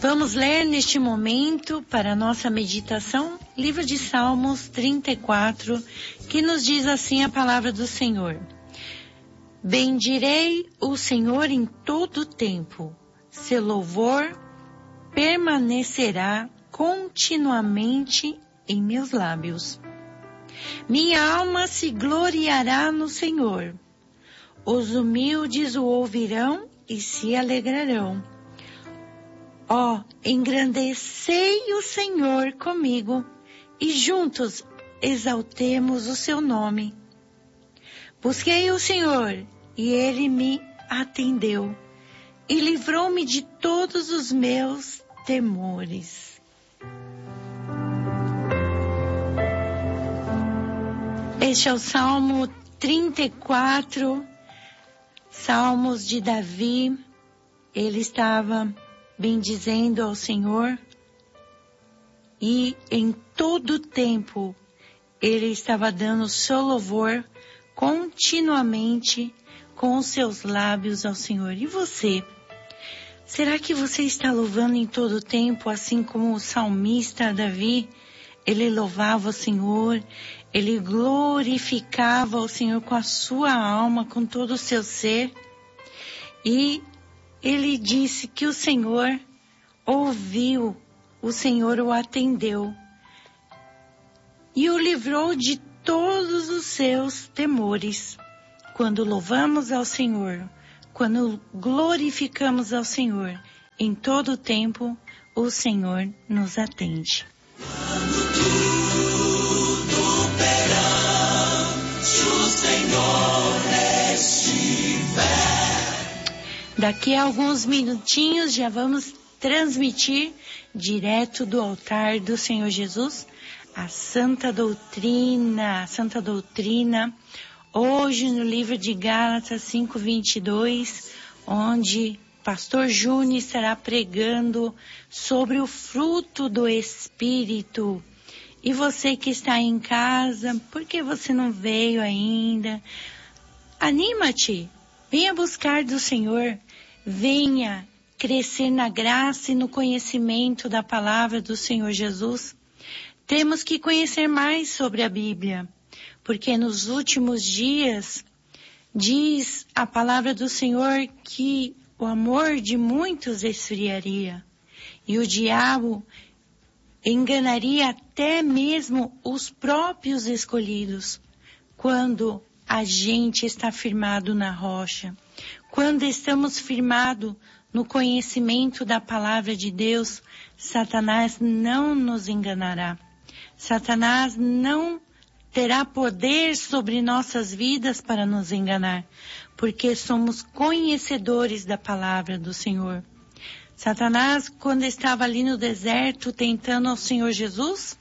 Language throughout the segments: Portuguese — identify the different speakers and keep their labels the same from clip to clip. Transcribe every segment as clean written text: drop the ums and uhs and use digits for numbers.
Speaker 1: Vamos ler neste momento, para a nossa meditação, livro de Salmos 34, que nos diz assim a palavra do Senhor. Bendirei o Senhor em todo o tempo, seu louvor permanecerá continuamente em meus lábios. Minha alma se gloriará no Senhor. Os humildes o ouvirão e se alegrarão. Engrandecei o Senhor comigo e juntos exaltemos o seu nome. Busquei o Senhor e ele me atendeu e livrou-me de todos os meus temores. Este é o Salmo 34, Salmos de Davi. Ele estava bendizendo ao Senhor e em todo o tempo ele estava dando seu louvor continuamente com os seus lábios ao Senhor. E você? Será que você está louvando em todo o tempo, assim como o salmista Davi? Ele louvava o Senhor, ele glorificava o Senhor com a sua alma, com todo o seu ser. E ele disse que o Senhor ouviu, o Senhor o atendeu e o livrou de todos os seus temores. Quando louvamos ao Senhor, quando glorificamos ao Senhor, em todo o tempo, o Senhor nos atende.
Speaker 2: Quando tudo perante o Senhor estiver.
Speaker 1: Daqui a alguns minutinhos já vamos transmitir direto do altar do Senhor Jesus a Santa Doutrina. Hoje no livro de Gálatas 5:22, onde Pastor Júnior estará pregando sobre o fruto do Espírito. E você que está em casa, por que você não veio ainda? Anima-te, venha buscar do Senhor, venha crescer na graça e no conhecimento da palavra do Senhor Jesus. Temos que conhecer mais sobre a Bíblia, porque nos últimos dias diz a palavra do Senhor que o amor de muitos esfriaria e o diabo enganaria até mesmo os próprios escolhidos. Quando a gente está firmado na rocha, quando estamos firmados no conhecimento da palavra de Deus, Satanás não nos enganará. Satanás não terá poder sobre nossas vidas para nos enganar, porque somos conhecedores da palavra do Senhor. Satanás, quando estava ali no deserto tentando ao Senhor Jesus,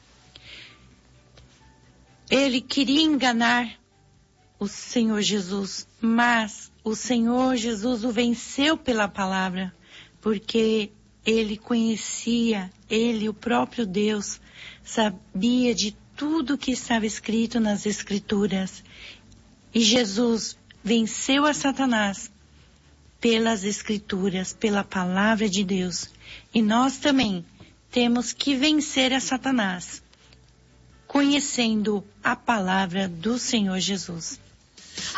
Speaker 1: ele queria enganar o Senhor Jesus, mas o Senhor Jesus o venceu pela palavra, porque ele conhecia, ele, o próprio Deus, sabia de tudo que estava escrito nas Escrituras. E Jesus venceu a Satanás pelas Escrituras, pela palavra de Deus. E nós também temos que vencer a Satanás, conhecendo a palavra do Senhor Jesus.